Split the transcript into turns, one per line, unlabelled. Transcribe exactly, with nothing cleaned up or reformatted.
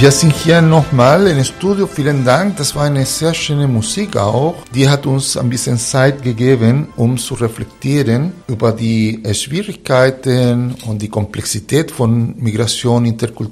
Wir sind hier nochmal im Studio. Vielen Dank. Das war eine sehr schöne Musik auch. Die hat uns ein bisschen Zeit gegeben, um zu reflektieren über die Schwierigkeiten und die Komplexität von Migration, Interkulturalität